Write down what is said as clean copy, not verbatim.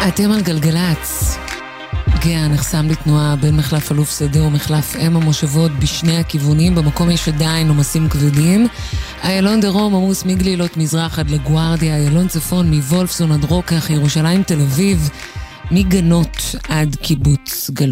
אתם על גלגלץ. גאה נחסם לתנועה בין מחלף אלוף שדה ומחלף אם המושבות בשני הכיוונים. במקום יש עדיין עומסים כבדים. איילון דרום עמוס מגלילות מזרח עד לגוארדיה, איילון צפון מוולפסון עד רוקח, ירושלים תל אביב מגנות עד קיבוץ גלויות.